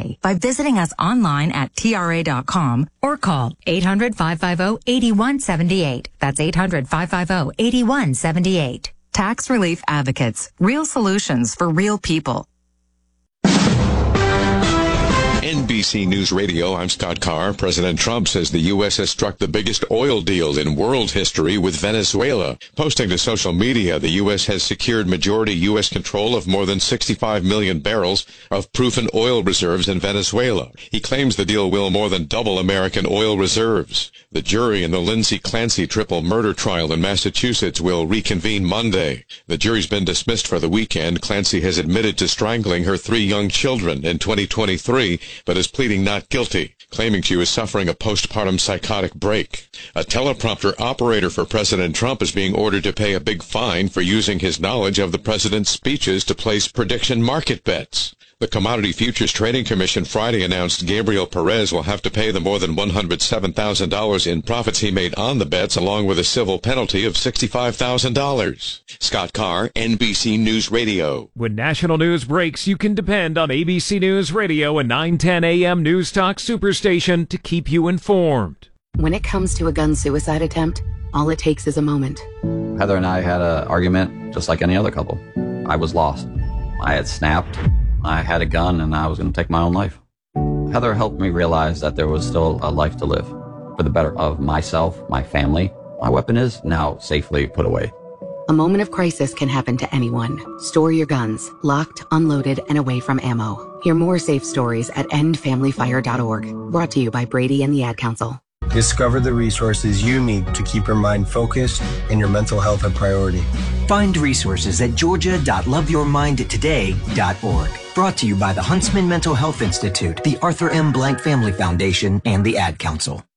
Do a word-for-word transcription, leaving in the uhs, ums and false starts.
today by visiting us online at T R A dot com or call eight hundred, five five zero, eight one seven eight. That's eight hundred, five five zero, eight one seven eight. Tax Relief Advocates. Real solutions for real people. N B C News Radio, I'm Scott Carr. President Trump says the U S has struck the biggest oil deal in world history with Venezuela. Posting to social media, the U S has secured majority U S control of more than sixty-five million barrels of proven oil reserves in Venezuela. He claims the deal will more than double American oil reserves. The jury in the Lindsay Clancy triple murder trial in Massachusetts will reconvene Monday. The jury's been dismissed for the weekend. Clancy has admitted to strangling her three young children in twenty twenty-three, but is pleading not guilty, claiming she was suffering a postpartum psychotic break. A teleprompter operator for President Trump is being ordered to pay a big fine for using his knowledge of the president's speeches to place prediction market bets. The Commodity Futures Trading Commission Friday announced Gabriel Perez will have to pay the more than one hundred seven thousand dollars in profits he made on the bets, along with a civil penalty of sixty-five thousand dollars. Scott Carr, N B C News Radio. When national news breaks, you can depend on A B C News Radio and nine ten A M News Talk Superstation to keep you informed. When it comes to a gun suicide attempt, all it takes is a moment. Heather and I had an argument just like any other couple. I was lost. I had snapped. I had a gun and I was going to take my own life. Heather helped me realize that there was still a life to live for the better of myself, my family. My weapon is now safely put away. A moment of crisis can happen to anyone. Store your guns, locked, unloaded, and away from ammo. Hear more safe stories at end family fire dot org. Brought to you by Brady and the Ad Council. Discover the resources you need to keep your mind focused and your mental health a priority. Find resources at georgia dot love your mind today dot org. Brought to you by the Huntsman Mental Health Institute, the Arthur M. Blank Family Foundation, and the Ad Council.